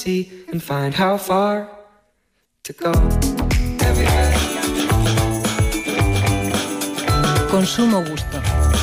see and find how far to go. Every day. Consumo gusto.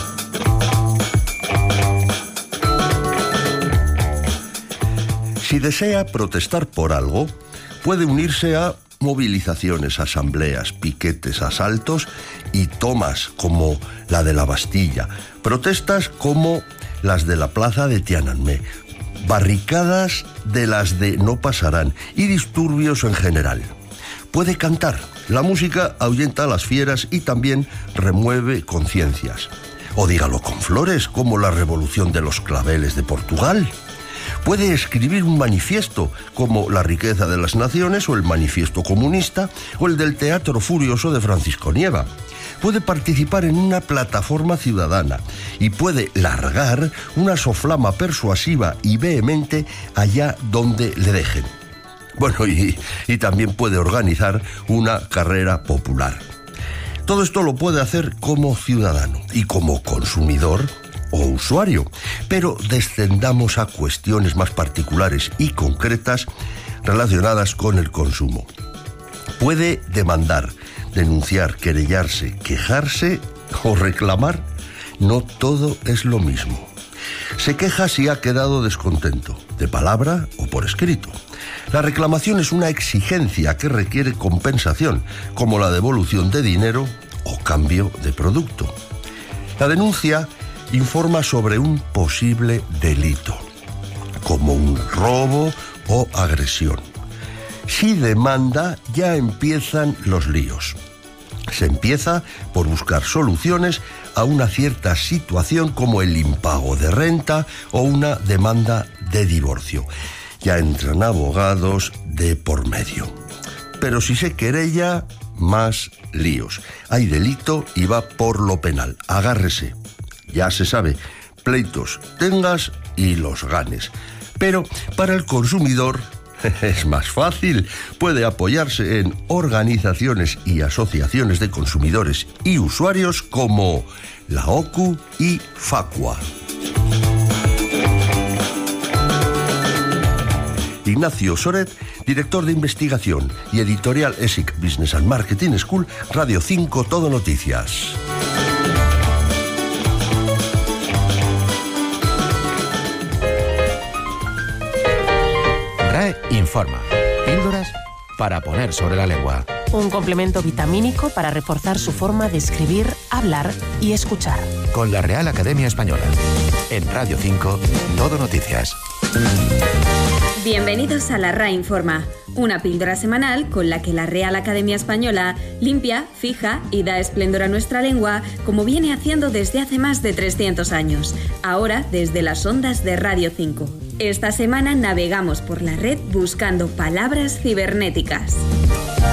Si desea protestar por algo, puede unirse a movilizaciones, asambleas, piquetes, asaltos y tomas como la de la Bastilla, protestas como las de la plaza de Tiananmen, barricadas de las de No Pasarán y disturbios en general. Puede cantar. La música ahuyenta a las fieras y también remueve conciencias. O dígalo con flores, como la revolución de los claveles de Portugal. Puede escribir un manifiesto, como La riqueza de las naciones o el manifiesto comunista o el del Teatro Furioso de Francisco Nieva. Puede participar en una plataforma ciudadana y puede largar una soflama persuasiva y vehemente allá donde le dejen. Bueno, y también puede organizar una carrera popular. Todo esto lo puede hacer como ciudadano y como consumidor o usuario, pero descendamos a cuestiones más particulares y concretas relacionadas con el consumo. Puede demandar, denunciar, querellarse, quejarse o reclamar. No todo es lo mismo. Se queja si ha quedado descontento, de palabra o por escrito. La reclamación es una exigencia que requiere compensación, como la devolución de dinero o cambio de producto. La denuncia informa sobre un posible delito, como un robo o agresión. Si demanda, ya empiezan los líos. Se empieza por buscar soluciones a una cierta situación como el impago de renta o una demanda de divorcio. Ya entran abogados de por medio. Pero si se querella, más líos. Hay delito y va por lo penal. Agárrese. Ya se sabe, pleitos tengas y los ganes. Pero para el consumidor es más fácil. Puede apoyarse en organizaciones y asociaciones de consumidores y usuarios como la OCU y Facua. Ignacio Soret, director de investigación y editorial ESIC Business and Marketing School, Radio 5 Todo Noticias. RAE Informa. Píldoras para poner sobre la lengua. Un complemento vitamínico para reforzar su forma de escribir, hablar y escuchar. Con la Real Academia Española. En Radio 5 Todo Noticias. Bienvenidos a la RAE Informa, una píldora semanal con la que la Real Academia Española limpia, fija y da esplendor a nuestra lengua como viene haciendo desde hace más de 300 años, ahora desde las ondas de Radio 5. Esta semana navegamos por la red buscando palabras cibernéticas.